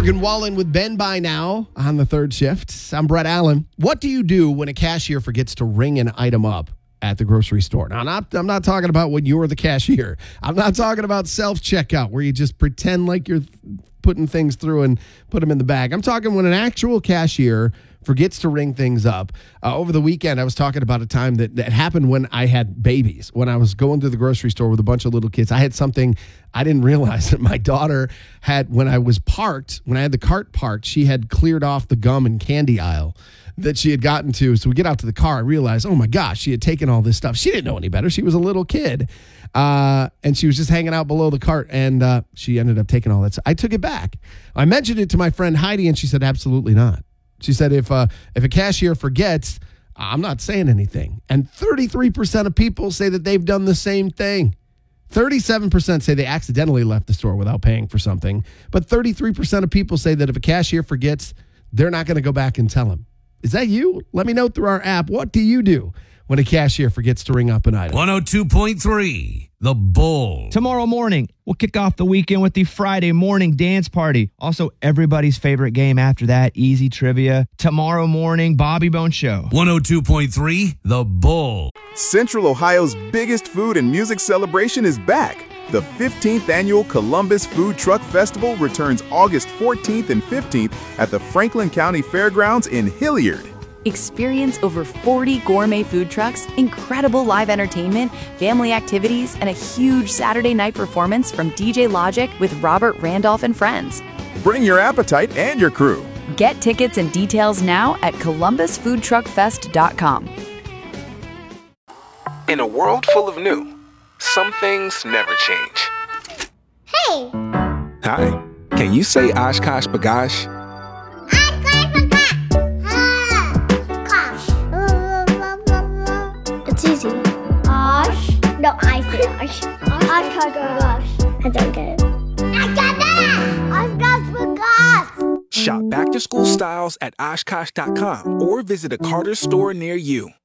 Morgan Wallen with Ben by now on the third shift. I'm Brett Allen. What do you do when a cashier forgets to ring an item up at the grocery store? Now, I'm not talking about when you're the cashier. I'm not talking about self-checkout where you just pretend like you're putting things through and put them in the bag. I'm talking when an actual cashier forgets to ring things up. Over the weekend, I was talking about a time that happened when I had babies. When I was going to the grocery store with a bunch of little kids, I had something I didn't realize that my daughter had. When I had the cart parked, she had cleared off the gum and candy aisle that she had gotten to. So we get out to the car, I realized, oh my gosh, she had taken all this stuff. She didn't know any better. She was a little kid. And she was just hanging out below the cart, and she ended up taking all that. I took it back. I mentioned it to my friend Heidi, and she said, absolutely not. She said, if a cashier forgets, I'm not saying anything. And 33% of people say that they've done the same thing. 37% say they accidentally left the store without paying for something. But 33% of people say that if a cashier forgets, they're not going to go back and tell him. Is that you? Let me know through our app. What do you do when a cashier forgets to ring up an item? 102.3, The Bull. Tomorrow morning, we'll kick off the weekend with the Friday morning dance party. Also, everybody's favorite game after that, easy trivia. Tomorrow morning, Bobby Bone Show. 102.3, The Bull. Central Ohio's biggest food and music celebration is back. The 15th annual Columbus Food Truck Festival returns August 14th and 15th at the Franklin County Fairgrounds in Hilliard. Experience over 40 gourmet food trucks, incredible live entertainment, family activities, and a huge Saturday night performance from DJ Logic with Robert Randolph and friends. Bring your appetite and your crew. Get tickets and details now at columbusfoodtruckfest.com. In a world full of new, some things never change. Hey! Hi, can you say Oshkosh B'gosh? It's easy. Osh. No, I say Osh. Oshkosh B'gosh. I don't get it. I got that! Oshkosh B'gosh. Shop back-to-school styles at Oshkosh.com or visit a Carter's store near you.